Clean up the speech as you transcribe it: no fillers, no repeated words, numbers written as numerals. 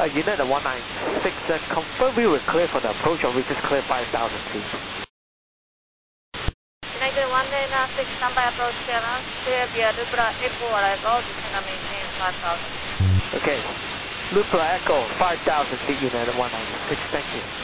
United 196, confirm we were clear for the approach or we just clear 5,000 feet. United 196, standby approach clear via Lupra Echo arrival, descend and maintain 5,000. Okay, Lupra Echo 5,000 feet, United 196, thank you.